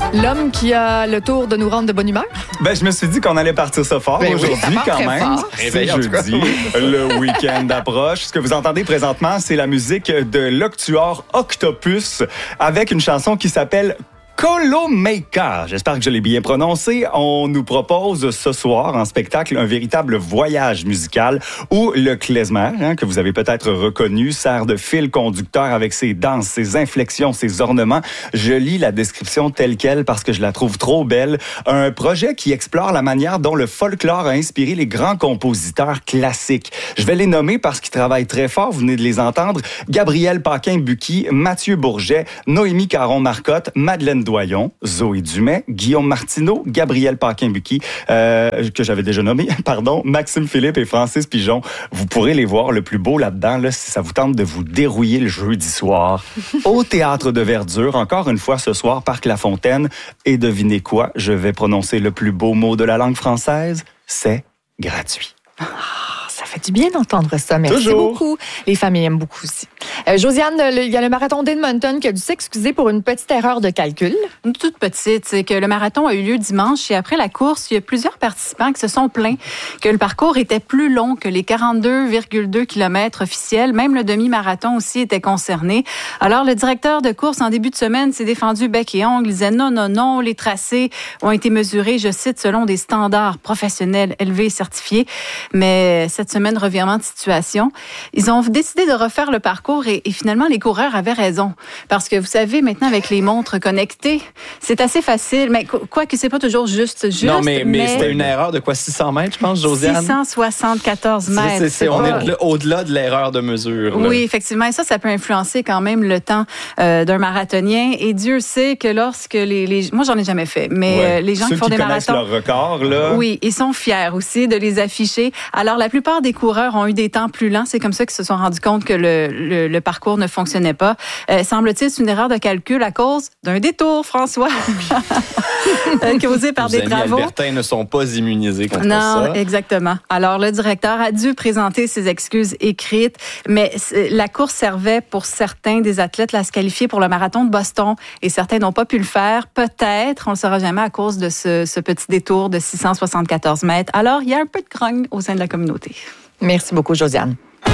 L'homme qui a le tour de nous rendre de bonne humeur? Je me suis dit qu'on allait partir ça fort aujourd'hui quand même. C'est jeudi, le week-end approche. Ce que vous entendez présentement, c'est la musique de l'Octuor Octopus avec une chanson qui s'appelle Colomeka. J'espère que je l'ai bien prononcé. On nous propose ce soir en spectacle un véritable voyage musical où le klezmer, que vous avez peut-être reconnu, sert de fil conducteur avec ses danses, ses inflexions, ses ornements. Je lis la description telle quelle parce que je la trouve trop belle. Un projet qui explore la manière dont le folklore a inspiré les grands compositeurs classiques. Je vais les nommer parce qu'ils travaillent très fort. Vous venez de les entendre. Gabriel Paquin-Bucky, Mathieu Bourget, Noémie Caron-Marcotte, Madeleine Doyon, Zoé Dumais, Guillaume Martineau, Gabriel Paquin-Bucky, que j'avais déjà nommé, Maxime Philippe et Francis Pigeon. Vous pourrez les voir le plus beau là-dedans, si ça vous tente de vous dérouiller le jeudi soir. Au Théâtre de Verdure, encore une fois ce soir, Parc La Fontaine. Et devinez quoi? Je vais prononcer le plus beau mot de la langue française. C'est gratuit. Ça fait du bien d'entendre ça. Merci Toujours. beaucoup. Les familles aiment beaucoup aussi. Josiane, il y a le marathon d'Edmonton qui a dû s'excuser pour une petite erreur de calcul. Une toute petite, c'est que le marathon a eu lieu dimanche et après la course, il y a plusieurs participants qui se sont plaints que le parcours était plus long que les 42,2 km officiels. Même le demi-marathon aussi était concerné. Alors, le directeur de course, en début de semaine, s'est défendu bec et ongle. Il disait non, les tracés ont été mesurés, je cite, selon des standards professionnels élevés et certifiés. Mais cette semaine, revirement de situation. Ils ont décidé de refaire le parcours et finalement, les coureurs avaient raison. Parce que vous savez, maintenant, avec les montres connectées, c'est assez facile. Mais quoique c'est pas toujours juste. Non, mais c'était une erreur de quoi? 600 mètres, je pense, Josiane? 674 mètres. On est au-delà de l'erreur de mesure. Oui, effectivement. Et ça peut influencer quand même le temps d'un marathonien. Et Dieu sait que lorsque les moi, j'en ai jamais fait, mais les gens qui font des marathons... leur record, là. Oui, ils sont fiers aussi de les afficher. Alors, la plupart des coureurs ont eu des temps plus lents. C'est comme ça qu'ils se sont rendus compte que le parcours ne fonctionnait pas. Semble-t-il, c'est une erreur de calcul à cause d'un détour, François, causé par des travaux. Les Albertains ne sont pas immunisés contre ça. Non, exactement. Alors, le directeur a dû présenter ses excuses écrites, mais la course servait pour certains des athlètes à se qualifier pour le marathon de Boston et certains n'ont pas pu le faire. Peut-être, on ne le saura jamais à cause de ce petit détour de 674 mètres. Alors, il y a un peu de grogne au sein de la communauté. Merci beaucoup, Josiane.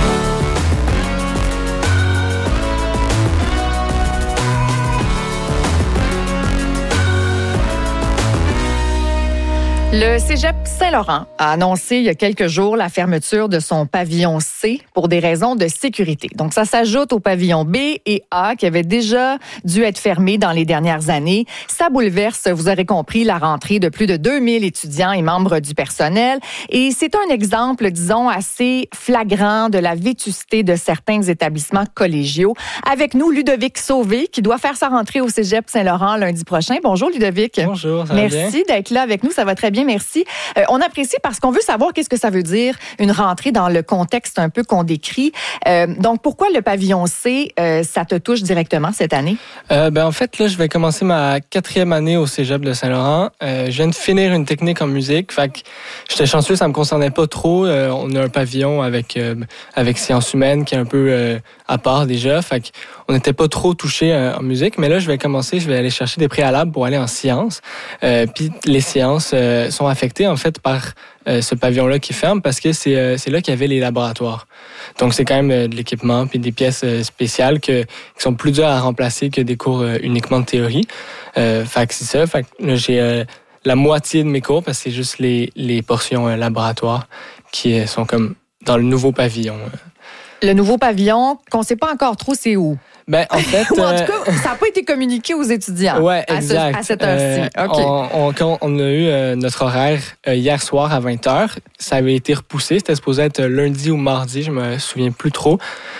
Le Cégep Saint-Laurent a annoncé il y a quelques jours la fermeture de son pavillon C pour des raisons de sécurité. Donc, ça s'ajoute au pavillon B et A qui avaient déjà dû être fermés dans les dernières années. Ça bouleverse, vous aurez compris, la rentrée de plus de 2000 étudiants et membres du personnel. Et c'est un exemple, disons, assez flagrant de la vétusté de certains établissements collégiaux. Avec nous, Ludovic Sauvé, qui doit faire sa rentrée au Cégep Saint-Laurent lundi prochain. Bonjour, Ludovic. Bonjour, ça va bien? Merci d'être là avec nous, ça va très bien. Merci. On apprécie parce qu'on veut savoir qu'est-ce que ça veut dire, une rentrée dans le contexte un peu qu'on décrit. Donc, pourquoi le pavillon C, ça te touche directement cette année? En fait, là, je vais commencer ma 4e année au Cégep de Saint-Laurent. Je viens de finir une technique en musique. Fait que j'étais chanceux, ça me concernait pas trop. On a un pavillon avec sciences humaines qui est un peu à part déjà. Fait que on n'était pas trop touché en musique. Mais là, je vais aller chercher des préalables pour aller en sciences. Puis les sciences sont affectés en fait par ce pavillon-là qui ferme parce que c'est là qu'il y avait les laboratoires. Donc c'est quand même de l'équipement puis des pièces spéciales qui sont plus dures à remplacer que des cours uniquement de théorie. Fait que c'est ça. Fait que là, j'ai la moitié de mes cours parce que c'est juste les portions laboratoires qui sont comme dans le nouveau pavillon. Le nouveau pavillon, qu'on ne sait pas encore trop c'est où. En fait, ou en tout cas, ça n'a pas été communiqué aux étudiants. Ouais, exact. À cette heure-ci. Okay. Quand on a eu notre horaire hier soir à 20h, ça avait été repoussé. C'était supposé être lundi ou mardi, je me souviens plus trop.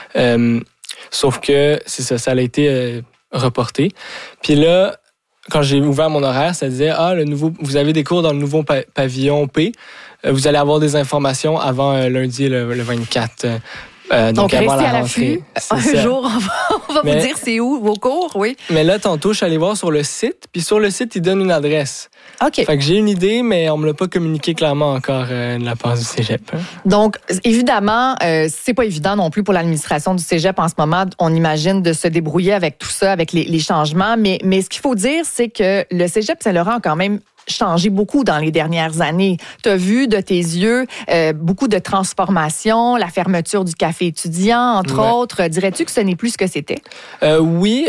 Sauf que c'est ça a été reporté. Puis là, quand j'ai ouvert mon horaire, ça disait vous avez des cours dans le nouveau pavillon P. Vous allez avoir des informations avant lundi le 24. Donc restez à l'affût. Un jour, on va vous dire c'est où vos cours, oui. Mais là, tantôt, je suis allé voir sur le site, puis sur le site, ils donnent une adresse. OK. Fait que j'ai une idée, mais on me l'a pas communiqué clairement encore de la part du cégep. Donc, évidemment, c'est pas évident non plus pour l'administration du cégep en ce moment. On imagine de se débrouiller avec tout ça, avec les changements. Mais ce qu'il faut dire, c'est que le cégep Saint-Laurent a quand même changé beaucoup dans les dernières années. Tu as vu de tes yeux beaucoup de transformations, la fermeture du café étudiant, entre autres. Dirais-tu que ce n'est plus ce que c'était? Oui,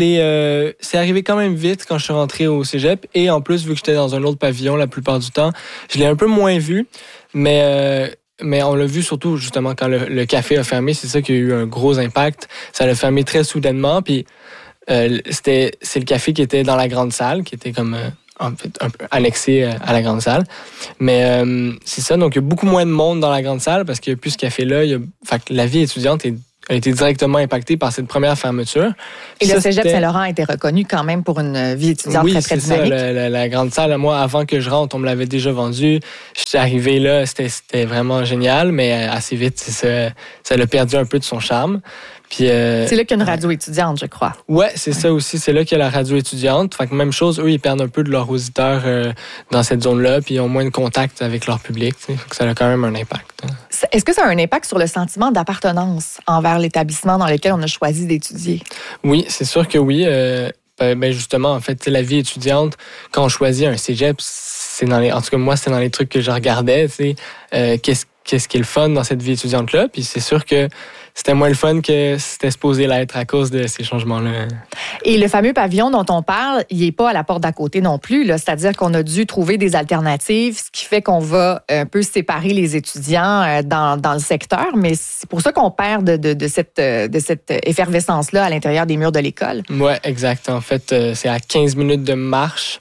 c'est arrivé quand même vite quand je suis rentré au cégep. Et en plus, vu que j'étais dans un autre pavillon la plupart du temps, je l'ai un peu moins vu. Mais on l'a vu surtout justement quand le café a fermé. C'est ça qui a eu un gros impact. Ça l'a fermé très soudainement. Puis c'est le café qui était dans la grande salle, qui était comme... en fait, un peu annexé à la grande salle. Mais c'est ça, donc il y a beaucoup moins de monde dans la grande salle parce qu'il n'y a plus ce café-là. Fait que la vie étudiante a été directement impactée par cette première fermeture. Et le cégep Saint-Laurent a été reconnu quand même pour une vie étudiante très, très dynamique. Oui, c'est ça. La grande salle, moi, avant que je rentre, on me l'avait déjà vendue. J'étais arrivé là, c'était vraiment génial, mais assez vite, ça a perdu un peu de son charme. Puis, c'est là qu'il y a une radio étudiante, je crois. Ouais, c'est ça aussi. C'est là qu'il y a la radio étudiante. Fait que même chose, eux, ils perdent un peu de leurs auditeurs dans cette zone-là, puis ils ont moins de contact avec leur public. Fait que ça a quand même un impact. Est-ce que ça a un impact sur le sentiment d'appartenance envers l'établissement dans lequel on a choisi d'étudier? Oui, c'est sûr que oui. Ben justement, en fait, la vie étudiante, quand on choisit un cégep, en tout cas, moi, c'est dans les trucs que je regardais. Qu'est-ce qui est le fun dans cette vie étudiante-là? Puis c'est sûr que c'était moins le fun que c'était supposé l'être à cause de ces changements-là. Et le fameux pavillon dont on parle, il n'est pas à la porte d'à côté non plus. Là. C'est-à-dire qu'on a dû trouver des alternatives, ce qui fait qu'on va un peu séparer les étudiants dans le secteur. Mais c'est pour ça qu'on perd de cette effervescence-là à l'intérieur des murs de l'école. Oui, exact. En fait, c'est à 15 minutes de marche.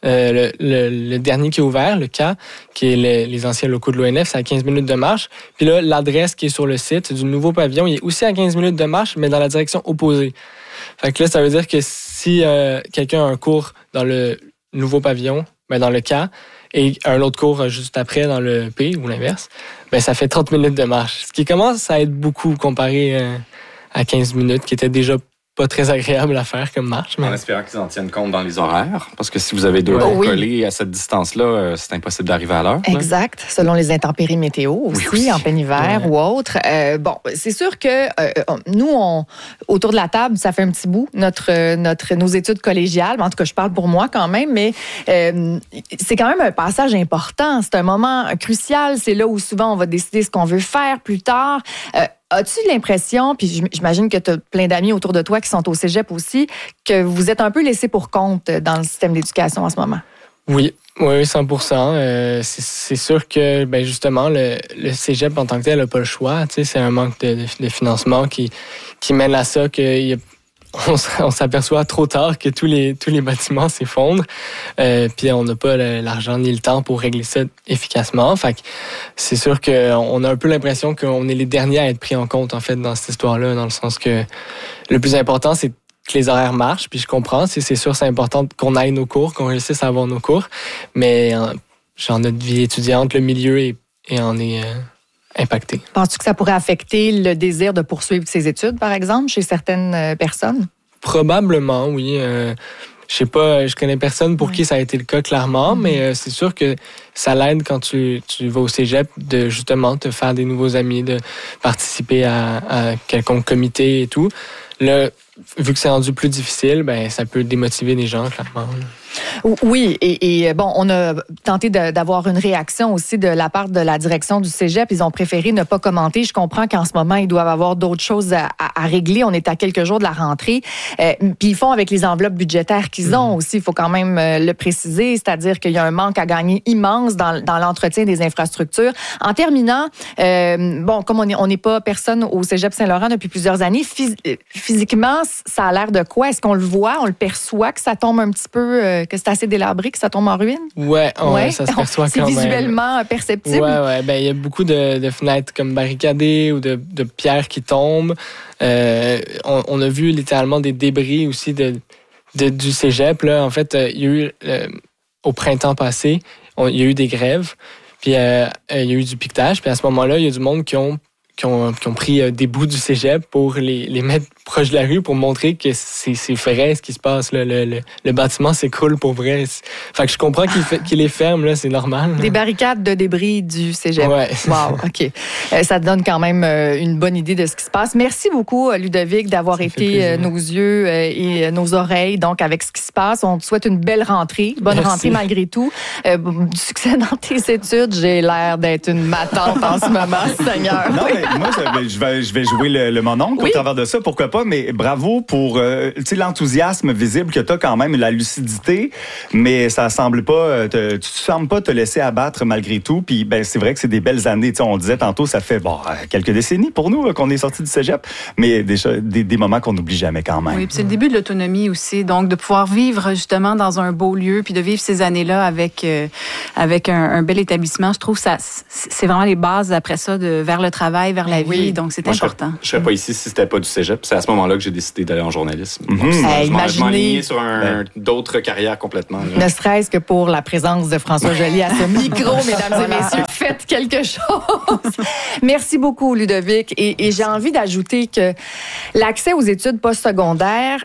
Le dernier qui est ouvert, le K, qui est les anciens locaux de l'ONF, c'est à 15 minutes de marche. Puis là, l'adresse qui est sur le site du nouveau pavillon, il est aussi à 15 minutes de marche, mais dans la direction opposée. Fait que là, ça veut dire que si quelqu'un a un cours dans le nouveau pavillon, ben dans le K, et un autre cours juste après dans le P, ou l'inverse, ben ça fait 30 minutes de marche. Ce qui commence à être beaucoup comparé à 15 minutes, qui était déjà pas très agréable à faire comme marche. Mais... En espérant qu'ils en tiennent compte dans les horaires, parce que si vous avez deux cours collés à cette distance-là, c'est impossible d'arriver à l'heure. Exact, là. Selon les intempéries météo aussi, en plein hiver ou autre. Bon, c'est sûr que nous, autour de la table, ça fait un petit bout, nos études collégiales. En tout cas, je parle pour moi quand même, mais c'est quand même un passage important. C'est un moment crucial. C'est là où souvent on va décider ce qu'on veut faire plus tard. As-tu l'impression, puis j'imagine que tu as plein d'amis autour de toi qui sont au cégep aussi, que vous êtes un peu laissés pour compte dans le système d'éducation en ce moment? Oui, 100%. C'est sûr que, ben justement, le cégep en tant que tel n'a pas le choix. C'est un manque de financement qui mène à ça on s'aperçoit trop tard que tous les bâtiments s'effondrent. Puis on n'a pas l'argent ni le temps pour régler ça efficacement. Fait que c'est sûr qu'on a un peu l'impression qu'on est les derniers à être pris en compte, en fait, dans cette histoire-là, dans le sens que le plus important, c'est que les horaires marchent. Puis je comprends, c'est sûr, c'est important qu'on aille nos cours, qu'on réussisse à avoir nos cours. Mais genre notre vie étudiante, le milieu en est impacté. Penses-tu que ça pourrait affecter le désir de poursuivre ses études, par exemple, chez certaines personnes? Probablement, oui. Je sais pas, je connais personne pour qui ça a été le cas, clairement, mais c'est sûr que ça l'aide quand tu vas au cégep de justement te faire des nouveaux amis, de participer à quelconque comité et tout. Là, vu que c'est rendu plus difficile, ben ça peut démotiver les gens, clairement. Oui, et bon, on a tenté d'avoir une réaction aussi de la part de la direction du cégep. Ils ont préféré ne pas commenter. Je comprends qu'en ce moment, ils doivent avoir d'autres choses à régler. On est à quelques jours de la rentrée. Puis ils font avec les enveloppes budgétaires qu'ils ont aussi. Il faut quand même le préciser, c'est-à-dire qu'il y a un manque à gagner immense dans l'entretien des infrastructures. En terminant, bon, comme on n'est pas personne au cégep Saint-Laurent depuis plusieurs années, physiquement, ça a l'air de quoi? Est-ce qu'on le voit, on le perçoit, que ça tombe un petit peu... que c'est assez délabré, que ça tombe en ruine? Ouais, ça se perçoit quand même. C'est visuellement perceptible? Ouais. Ben, il y a beaucoup de fenêtres comme barricadées ou de pierres qui tombent. On a vu littéralement des débris aussi du cégep. Là. En fait, il y a eu, au printemps passé, il y a eu des grèves, puis il y a eu du piquetage. Puis à ce moment-là, il y a du monde qui ont ont pris des bouts du cégep pour les mettre proche de la rue pour montrer que c'est vrai ce qui se passe. Là. Le bâtiment s'écroule pour vrai. Fait que je comprends qu'il les ferme, là, c'est normal. Des barricades de débris du cégep. Ouais. Wow, OK. Ça te donne quand même une bonne idée de ce qui se passe. Merci beaucoup, Ludovic, d'avoir été nos yeux et nos oreilles donc avec ce qui se passe. On te souhaite une belle rentrée. Bonne rentrée malgré tout. Du succès dans tes études. J'ai l'air d'être une matante en ce moment, Seigneur. Non, mais moi, je vais jouer le mononcle au travers de ça. Pourquoi pas? Mais bravo pour l'enthousiasme visible que tu as quand même, la lucidité. Mais ça semble pas... tu sembles pas te laisser abattre malgré tout. Puis c'est vrai que c'est des belles années. On disait tantôt, ça fait quelques décennies pour nous qu'on est sortis du cégep. Mais des moments qu'on n'oublie jamais quand même. Oui, puis c'est le début de l'autonomie aussi. Donc, de pouvoir vivre justement dans un beau lieu, puis de vivre ces années-là avec un bel établissement. Je trouve que c'est vraiment les bases après ça vers le travail, vers la vie. Donc, c'est important. Je serais pas ici si c'était pas du cégep. C'est à ce moment-là que j'ai décidé d'aller en journalisme. Donc, imaginez... je m'enlignais sur d'autres carrières complètement. Là. Ne serait-ce que pour la présence de François Joly à ce micro, mesdames et messieurs, faites quelque chose. Merci beaucoup, Ludovic. Et j'ai envie d'ajouter que l'accès aux études postsecondaires,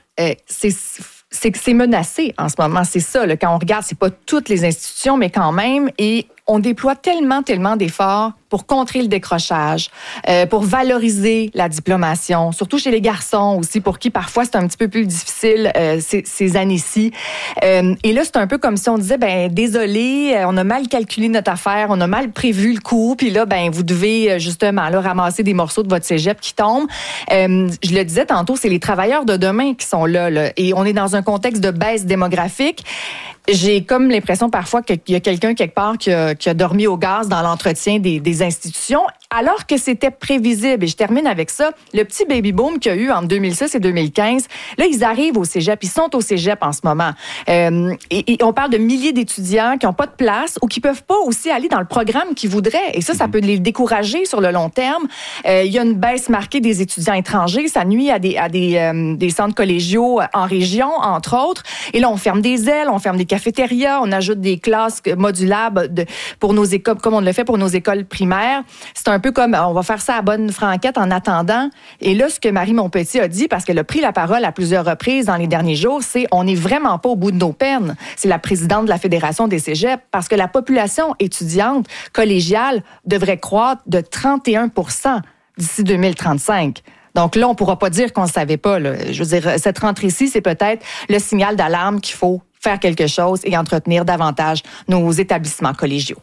c'est menacé en ce moment. C'est ça, là, quand on regarde, c'est pas toutes les institutions, mais quand même. Et on déploie tellement d'efforts pour contrer le décrochage, pour valoriser la diplomation, surtout chez les garçons aussi, pour qui parfois c'est un petit peu plus difficile ces années-ci. Et là, c'est un peu comme si on disait, désolé, on a mal calculé notre affaire, on a mal prévu le coup, puis là, vous devez justement là, ramasser des morceaux de votre cégep qui tombent. Je le disais tantôt, c'est les travailleurs de demain qui sont là, et on est dans un contexte de baisse démographique. J'ai comme l'impression parfois qu'il y a quelqu'un quelque part qui a dormi au gaz dans l'entretien des institutions, alors que c'était prévisible. Et je termine avec ça. Le petit baby-boom qu'il y a eu entre 2006 et 2015, là, ils arrivent au cégep. Ils sont au cégep en ce moment. Et on parle de milliers d'étudiants qui n'ont pas de place ou qui peuvent pas aussi aller dans le programme qu'ils voudraient. Et ça peut les décourager sur le long terme. Il y a une baisse marquée des étudiants étrangers. Ça nuit à des centres collégiaux en région, entre autres. Et là, on ferme des ailes, on ferme des cafétérias, on ajoute des classes modulables pour nos écoles, comme on le fait pour nos écoles primaires. C'est un peu comme, on va faire ça à bonne franquette en attendant. Et là, ce que Marie Montpetit a dit, parce qu'elle a pris la parole à plusieurs reprises dans les derniers jours, c'est on n'est vraiment pas au bout de nos peines. C'est la présidente de la Fédération des cégeps, parce que la population étudiante collégiale devrait croître de 31% d'ici 2035. Donc là, on ne pourra pas dire qu'on ne savait pas. Là. Je veux dire, cette rentrée-ci, c'est peut-être le signal d'alarme qu'il faut faire quelque chose et entretenir davantage nos établissements collégiaux.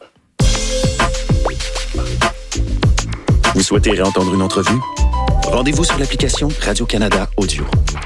Vous souhaitez réentendre une entrevue? Rendez-vous sur l'application Radio-Canada Audio.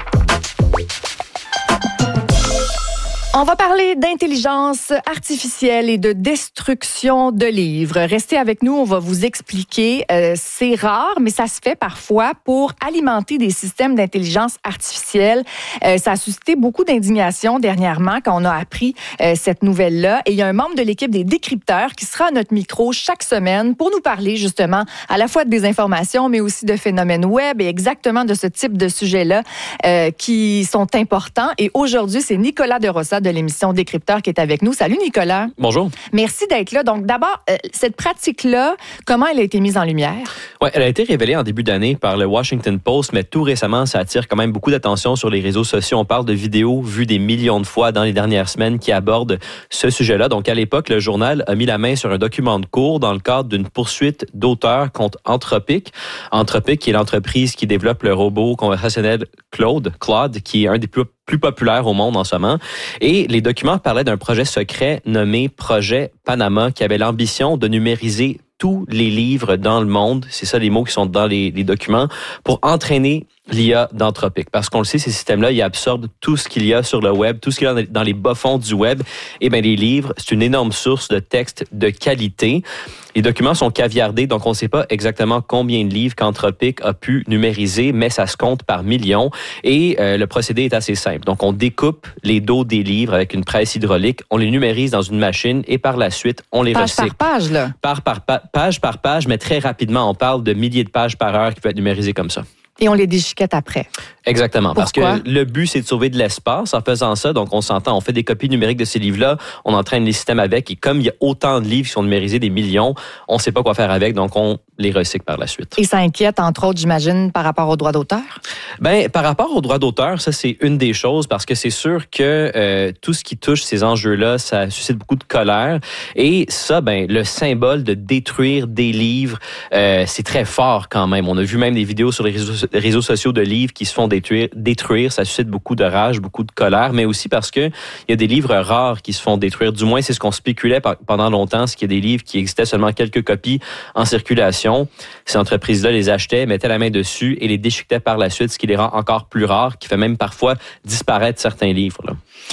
On va parler d'intelligence artificielle et de destruction de livres. Restez avec nous, on va vous expliquer. C'est rare, mais ça se fait parfois pour alimenter des systèmes d'intelligence artificielle. Ça a suscité beaucoup d'indignation dernièrement quand on a appris cette nouvelle-là. Et il y a un membre de l'équipe des décrypteurs qui sera à notre micro chaque semaine pour nous parler justement à la fois de désinformation, mais aussi de phénomènes web et exactement de ce type de sujets-là qui sont importants. Et aujourd'hui, c'est Nicolas Derossa de l'émission Décrypteur qui est avec nous. Salut Nicolas. Bonjour. Merci d'être là. Donc d'abord, cette pratique-là, comment elle a été mise en lumière? Oui, elle a été révélée en début d'année par le Washington Post, mais tout récemment, ça attire quand même beaucoup d'attention sur les réseaux sociaux. On parle de vidéos vues des millions de fois dans les dernières semaines qui abordent ce sujet-là. Donc à l'époque, le journal a mis la main sur un document de cours dans le cadre d'une poursuite d'auteurs contre Anthropic. Anthropic, qui est l'entreprise qui développe le robot conversationnel Claude, qui est un des plus populaire au monde en ce moment. Et les documents parlaient d'un projet secret nommé Projet Panama qui avait l'ambition de numériser tous les livres dans le monde, c'est ça les mots qui sont dans les documents, pour entraîner l'IA d'Anthropic. Parce qu'on le sait, ces systèmes-là, ils absorbent tout ce qu'il y a sur le web, tout ce qu'il y a dans les bas-fonds du web. Et bien, les livres, c'est une énorme source de textes de qualité. Les documents sont caviardés, donc on ne sait pas exactement combien de livres qu'Anthropic a pu numériser, mais ça se compte par millions. Et le procédé est assez simple. Donc, on découpe les dos des livres avec une presse hydraulique, on les numérise dans une machine et par la suite, on les recycle. Par page, là? Page par page, mais très rapidement, on parle de milliers de pages par heure qui peuvent être numérisées comme ça. Et on les déchiquette après. Exactement. Pourquoi? Parce que le but, c'est de sauver de l'espace en faisant ça. Donc, on s'entend, on fait des copies numériques de ces livres-là, on entraîne les systèmes avec. Et comme il y a autant de livres qui sont numérisés, des millions, on ne sait pas quoi faire avec. Donc, on les recycle par la suite. Et ça inquiète, entre autres, j'imagine, par rapport aux droits d'auteur? Par rapport aux droits d'auteur, ça, c'est une des choses parce que c'est sûr que tout ce qui touche ces enjeux-là, ça suscite beaucoup de colère. Et ça, le symbole de détruire des livres, c'est très fort quand même. On a vu même des vidéos sur les réseaux sociaux de livres qui se font détruire. Ça suscite beaucoup de rage, beaucoup de colère, mais aussi parce que il y a des livres rares qui se font détruire. Du moins, c'est ce qu'on spéculait pendant longtemps, c'est qu'il y a des livres qui existaient seulement quelques copies en circulation. Ces entreprises-là les achetaient, mettaient la main dessus et les déchiquetaient par la suite, ce qui les rend encore plus rares, qui fait même parfois disparaître certains livres.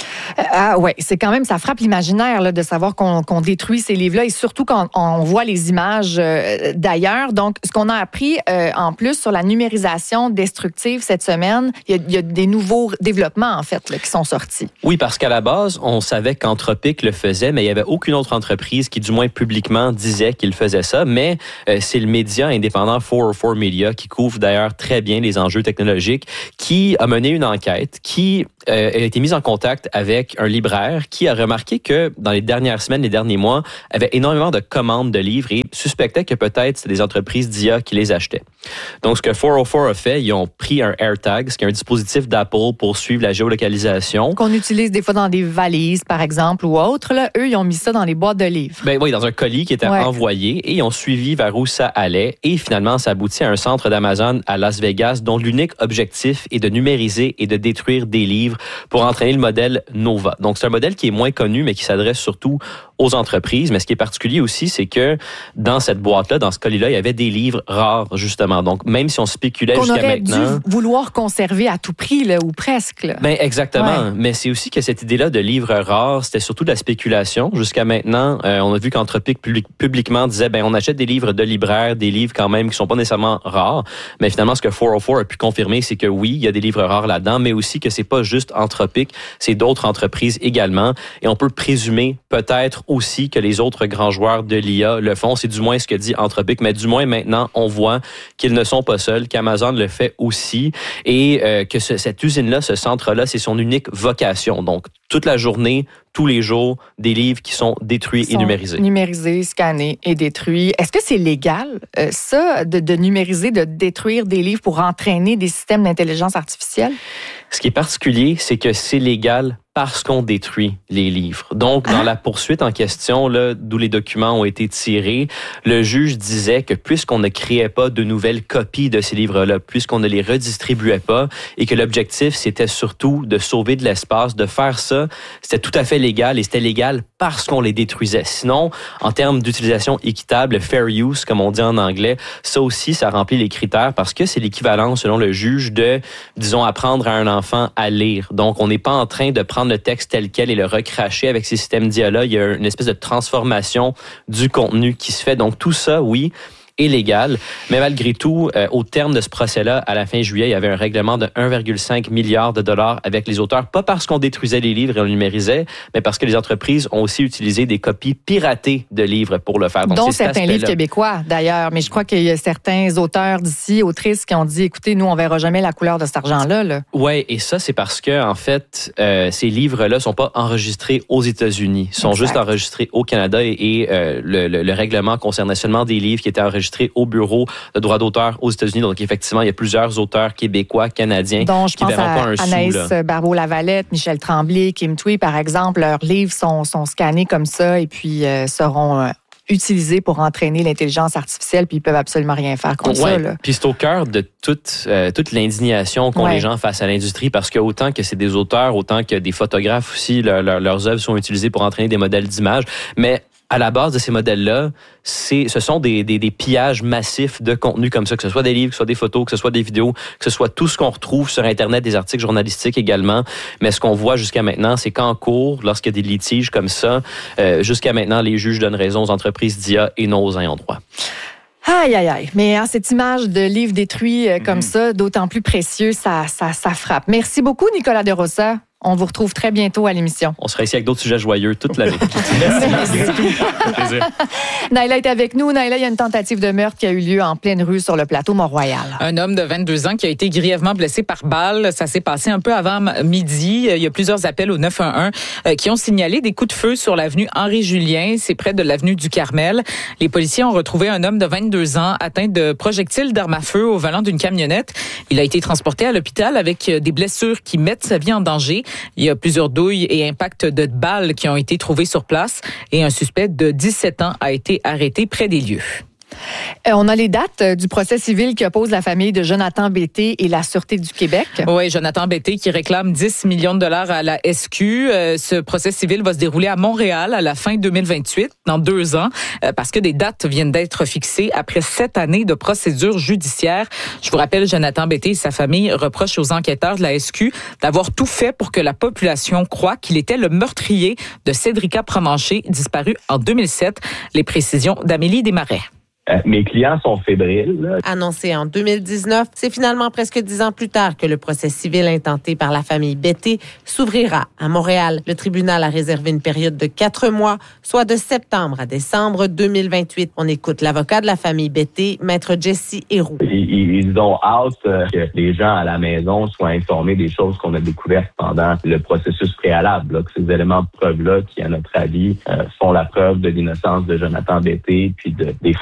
Ouais, c'est quand même, ça frappe l'imaginaire là, de savoir qu'on détruit ces livres-là et surtout quand on voit les images d'ailleurs. Donc, ce qu'on a appris en plus sur la numérisation destructive cette semaine, il y a des nouveaux développements en fait là, qui sont sortis. Oui, parce qu'à la base, on savait qu'Anthropic le faisait, mais il n'y avait aucune autre entreprise qui, du moins publiquement, disait qu'il faisait ça. Mais c'est le média indépendant 404 Media qui couvre d'ailleurs très bien les enjeux technologiques, qui a mené une enquête, qui a été mise en contact avec un libraire qui a remarqué que dans les dernières semaines, les derniers mois, avait énormément de commandes de livres et suspectait que peut-être c'était des entreprises d'IA qui les achetaient. Donc, ce que 404 a fait, ils ont pris un AirTag, ce qui est un dispositif d'Apple pour suivre la géolocalisation. Qu'on utilise des fois dans des valises, par exemple, ou autre. Là, eux, ils ont mis ça dans les boîtes de livres. Oui, dans un colis qui était envoyé et ils ont suivi vers où ça allait. Et finalement, ça aboutit à un centre d'Amazon à Las Vegas dont l'unique objectif est de numériser et de détruire des livres pour entraîner le modèle Nova. Donc, c'est un modèle qui est moins connu, mais qui s'adresse surtout aux entreprises. Mais ce qui est particulier aussi, c'est que dans cette boîte-là, dans ce colis-là, il y avait des livres rares, justement. Donc, même si on spéculait jusqu'à maintenant... Qu'on aurait dû vouloir conserver à tout prix, là, ou presque. Là. Exactement. Ouais. Mais c'est aussi que cette idée-là de livres rares, c'était surtout de la spéculation. Jusqu'à maintenant, on a vu qu'Anthropic publiquement disait, on achète des livres de libraires, des livres quand même qui sont pas nécessairement rares. Mais finalement, ce que 404 a pu confirmer, c'est que oui, il y a des livres rares là-dedans, mais aussi que c'est pas juste Anthropic, c'est d'autres entreprises également. Et on peut présumer peut-être aussi que les autres grands joueurs de l'IA le font. C'est du moins ce que dit Anthropic, mais du moins maintenant, on voit qu'ils ne sont pas seuls, qu'Amazon le fait aussi et que cette usine-là, ce centre-là, c'est son unique vocation. Donc, toute la journée, tous les jours, des livres qui sont détruits et numérisés. Numérisés, scannés et détruits. Est-ce que c'est légal, ça, de numériser, de détruire des livres pour entraîner des systèmes d'intelligence artificielle? Ce qui est particulier, c'est que c'est légal parce qu'on détruit les livres. Donc, dans la poursuite en question, là, d'où les documents ont été tirés, le juge disait que puisqu'on ne créait pas de nouvelles copies de ces livres-là, puisqu'on ne les redistribuait pas, et que l'objectif, c'était surtout de sauver de l'espace, de faire ça, c'était tout à fait légal, et c'était légal parce qu'on les détruisait. Sinon, en termes d'utilisation équitable, fair use, comme on dit en anglais, ça aussi, ça remplit les critères parce que c'est l'équivalent, selon le juge, de, disons, apprendre à un enfant à lire. Donc, on n'est pas en train de prendre le texte tel quel et le recracher avec ces systèmes d'IA-là. Il y a une espèce de transformation du contenu qui se fait. Donc, tout ça, oui, est légal. Mais malgré tout, au terme de ce procès-là, à la fin juillet, il y avait un règlement de 1,5 milliard de dollars avec les auteurs, pas parce qu'on détruisait les livres et on les numérisait, mais parce que les entreprises ont aussi utilisé des copies piratées de livres pour le faire. Donc, dont certains livres québécois, d'ailleurs. Mais je crois qu'il y a certains auteurs d'ici, autrices, qui ont dit, écoutez, nous, on verra jamais la couleur de cet argent-là. Là. Oui, et ça, c'est parce que, en fait, ces livres-là sont pas enregistrés aux États-Unis. Ils sont juste enregistrés au Canada et le règlement concernait seulement des livres qui étaient enregistrés au bureau de droit d'auteur aux États-Unis. Donc, effectivement, il y a plusieurs auteurs québécois, canadiens qui verront pas un sou. Anaïs Barbeau-Lavalette, Michel Tremblay, Kim Thuy, par exemple, leurs livres sont scannés comme ça et puis seront utilisés pour entraîner l'intelligence artificielle, puis ils peuvent absolument rien faire contre ça. Là. Puis c'est au cœur de toute l'indignation qu'ont les gens face à l'industrie, parce que autant que c'est des auteurs, autant que des photographes aussi, leurs œuvres sont utilisées pour entraîner des modèles d'images, mais à la base de ces modèles-là, ce sont des pillages massifs de contenu comme ça, que ce soit des livres, que ce soit des photos, que ce soit des vidéos, que ce soit tout ce qu'on retrouve sur Internet, des articles journalistiques également. Mais ce qu'on voit jusqu'à maintenant, c'est qu'en cours, lorsqu'il y a des litiges comme ça, jusqu'à maintenant, les juges donnent raison aux entreprises d'IA et non aux ayants droit. Aïe, aïe, aïe. Mais cette image de livre détruit comme ça, d'autant plus précieux, ça frappe. Merci beaucoup, Nicolas De Rosa. On vous retrouve très bientôt à l'émission. On sera ici avec d'autres sujets joyeux toute l'année. Merci. Plaisir. Naila est avec nous. Naila, il y a une tentative de meurtre qui a eu lieu en pleine rue sur le plateau Mont-Royal. Un homme de 22 ans qui a été grièvement blessé par balle. Ça s'est passé un peu avant midi. Il y a plusieurs appels au 911 qui ont signalé des coups de feu sur l'avenue Henri-Julien. C'est près de l'avenue du Carmel. Les policiers ont retrouvé un homme de 22 ans atteint de projectiles d'armes à feu au volant d'une camionnette. Il a été transporté à l'hôpital avec des blessures qui mettent sa vie en danger. Il y a plusieurs douilles et impacts de balles qui ont été trouvés sur place et un suspect de 17 ans a été arrêté près des lieux. On a les dates du procès civil qui oppose la famille de Jonathan Bété et la Sûreté du Québec. Oui, Jonathan Bété qui réclame 10 millions de dollars à la SQ. Ce procès civil va se dérouler à Montréal à la fin 2028, dans 2 ans, parce que des dates viennent d'être fixées après 7 années de procédure judiciaire. Je vous rappelle, Jonathan Bété et sa famille reprochent aux enquêteurs de la SQ d'avoir tout fait pour que la population croie qu'il était le meurtrier de Cédrica Provencher, disparue en 2007. Les précisions d'Amélie Desmarais. Mes clients sont fébriles. Là. Annoncé en 2019, c'est finalement presque 10 ans plus tard que le procès civil intenté par la famille Bété s'ouvrira à Montréal. Le tribunal a réservé une période de 4 mois, soit de septembre à décembre 2028. On écoute l'avocat de la famille Bété, maître Jesse Héroux. Ils ont hâte que les gens à la maison soient informés des choses qu'on a découvertes pendant le processus préalable. Là, que ces éléments de preuve-là, qui, à notre avis, font la preuve de l'innocence de Jonathan Bété puis des